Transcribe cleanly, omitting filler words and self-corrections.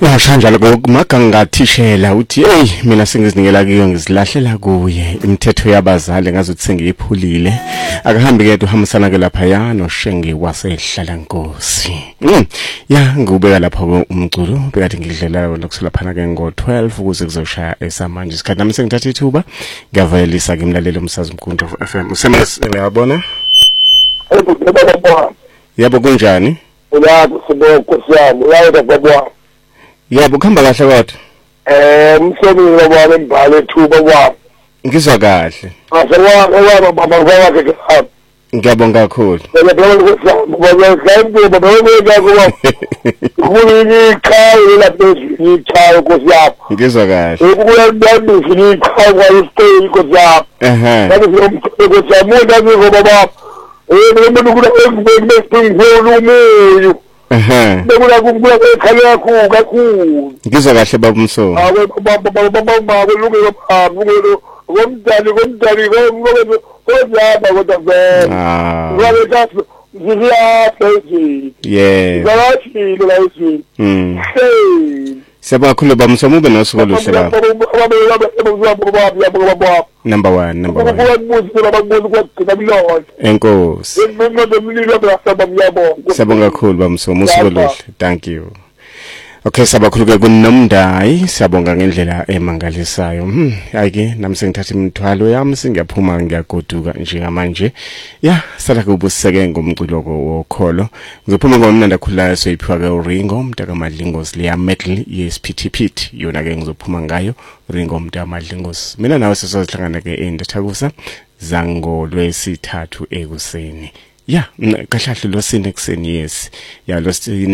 Washanjalo ngokumagangathishela uthi hey mina sengizinikela kuyo ngizilahlela kuye imithetho yabazali ngazuthi sengiyiphulile akahambi ke uhambisana ke lapha ya noShengi wasehlala Nkosi ya ngubeka lapha umculo bekade ngidlela lokuselaphana ke ngo12 ukuze kuzoshaya esamanje isikhathi nami sengithatha ithuba ngiyavayelisa ke mlalelo umsazi Mkhonto FM usemes uyabona yebo kunjani Ulapho siboko siyami uyayeka babwa yebo kuhamba kahle kodwa umsebenzi wami mbhalo ethuba kwami ngizwa kahle asewa baba wakhe ke ngiyabonga kakhulu ngizwa kahle ngizwa kahle baba Mso Komdali kodwa yes Siyabonga kakhulu baba Mso mube nosuku oluhle lapha number 1 enkosi Siyabonga kakhulu baba Mso musuku oluhle thank you Okay sabakhuluke kunomndayi siyabonga ngendlela emangalisayo ayike nami sengithatha imithwalo yami singiyaphuma ngiyagoduka njengamanje ya sala kubuseke ngomculo wokholo ngizophuma ngomnanda khulayo soyiphiwa ke uRingo umntaka Madlingos leya medley yesiphithiphithi yona ke ngizophuma ngayo Ringo umntaka Madlingos mina nawe sizohlangana ke endathakusa zangolwesithathu ekuseni ya kahlahle losini ekuseni yes ya losini